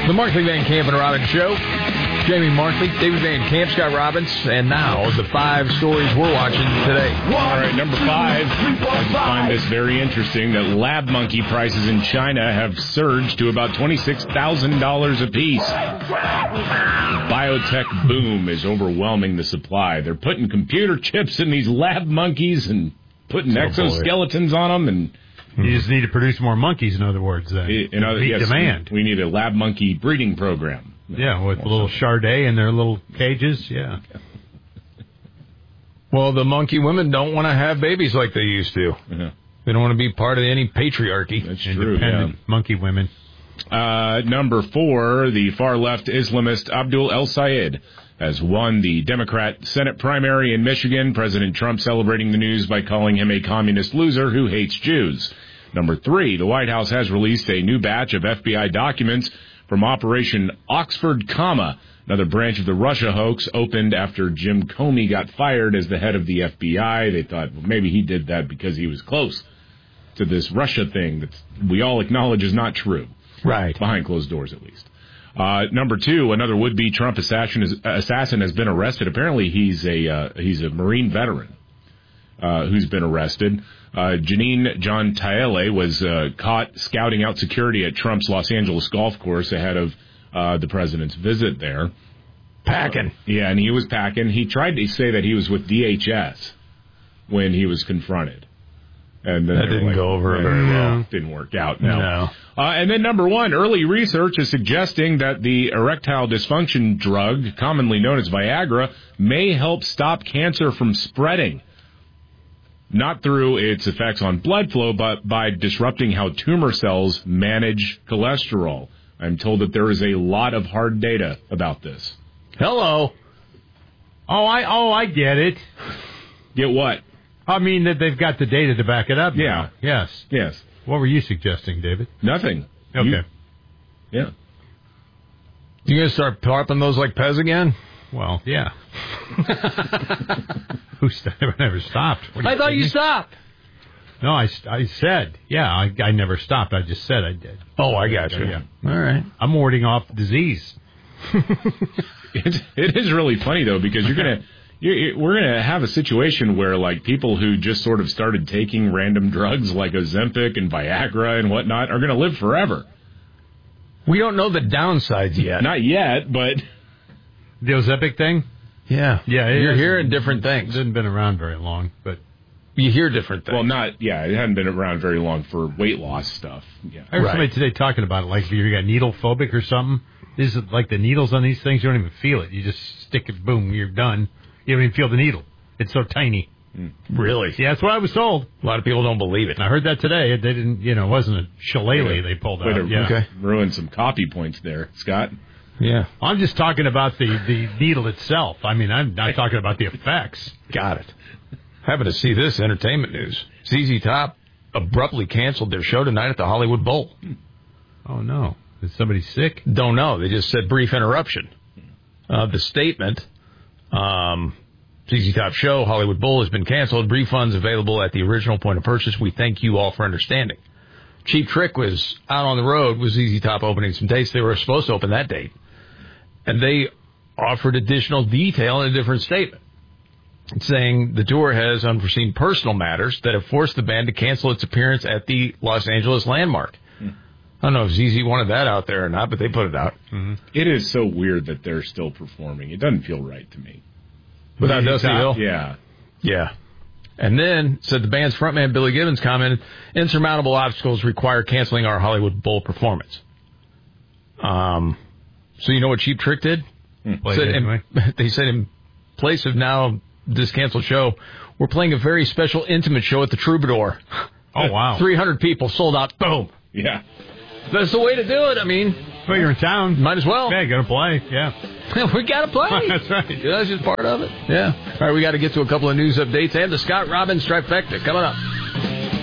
The Markley, Van Camp, and Robbins Show. Jamie Markley, David Van Camp, Scott Robbins, and now the 5 stories we're watching today. All right, number 5. I find this very interesting that lab monkey prices in China have surged to about $26,000 apiece. The biotech boom is overwhelming the supply. They're putting computer chips in these lab monkeys and putting exoskeletons on them, and you just need to produce more monkeys, in other words, then. Meet demand. We need a lab monkey breeding program. Yeah, with a little Chardonnay in their little cages, yeah. Well, the monkey women don't want to have babies like they used to. Uh-huh. They don't want to be part of any patriarchy. That's true, Independent monkey women. Number 4, the far-left Islamist Abdul El-Sayed has won the Democrat Senate primary in Michigan. President Trump celebrating the news by calling him a communist loser who hates Jews. Number 3, the White House has released a new batch of FBI documents from Operation Oxford Comma, another branch of the Russia hoax opened after Jim Comey got fired as the head of the FBI. They thought, well, maybe he did that because he was close to this Russia thing that we all acknowledge is not true. Right. Behind closed doors, at least. Number 2, another would-be Trump assassin has been arrested. Apparently, he's a Marine veteran who's been arrested. Janine John-Taele was caught scouting out security at Trump's Los Angeles golf course ahead of the president's visit there. Packing. Yeah, and he was packing. He tried to say that he was with DHS when he was confronted. And then that didn't go over very well. Didn't work out. No. And then number 1, early research is suggesting that the erectile dysfunction drug, commonly known as Viagra, may help stop cancer from spreading. Not through its effects on blood flow, but by disrupting how tumor cells manage cholesterol. I'm told that there is a lot of hard data about this. Hello. I get it. Get what? I mean that they've got the data to back it up. Yeah. Now. Yes. What were you suggesting, David? Nothing. Okay. Yeah. You going to start popping those like Pez again? Well, yeah. I never stopped. I thought you stopped. No, I said, yeah, I never stopped. I just said I did. Oh, I got you. Yeah. All right. I'm warding off disease. It is really funny, though, because we're gonna have a situation where, like, people who just sort of started taking random drugs like Ozempic and Viagra and whatnot are gonna live forever. We don't know the downsides yet. Not yet, but the Ozempic thing. Yeah. You're hearing different things. It hasn't been around very long, but you hear different things. Well, it hadn't been around very long for weight loss stuff. Yeah. I heard somebody today talking about it, like you got needle phobic or something. Is it like the needles on these things? You don't even feel it. You just stick it, boom, you're done. You don't even feel the needle. It's so tiny. Really? Yeah, that's what I was told. A lot of people don't believe it. And I heard that today. They didn't, it wasn't a shillelagh they pulled out. Okay. Ruined some copy points there, Scott. Yeah. I'm just talking about the needle itself. I mean, I'm not talking about the effects. Got it. Happen to see this entertainment news. ZZ Top abruptly canceled their show tonight at the Hollywood Bowl. Oh, no. Is somebody sick? Don't know. They just said brief interruption. The statement, ZZ Top show, Hollywood Bowl, has been canceled. Refunds available at the original point of purchase. We thank you all for understanding. Cheap Trick was out on the road with ZZ Top opening some dates. They were supposed to open that date. And they offered additional detail in a different statement, saying the tour has unforeseen personal matters that have forced the band to cancel its appearance at the Los Angeles landmark. I don't know if ZZ wanted that out there or not, but they put it out. Mm-hmm. It is so weird that they're still performing. It doesn't feel right to me. Without Dusty Hill? Yeah. Yeah. And then, said the band's frontman Billy Gibbons commented, insurmountable obstacles require canceling our Hollywood Bowl performance. So you know what Cheap Trick did? They said in place of now this canceled show, we're playing a very special intimate show at the Troubadour. Oh, wow. 300 people sold out. Boom. Yeah. That's the way to do it. I mean, well, you're in town. Might as well. Yeah, you got to play. Yeah. We got to play. That's right. That's just part of it. Yeah. All right, we got to get to a couple of news updates and the Scott Robbins trifecta coming up.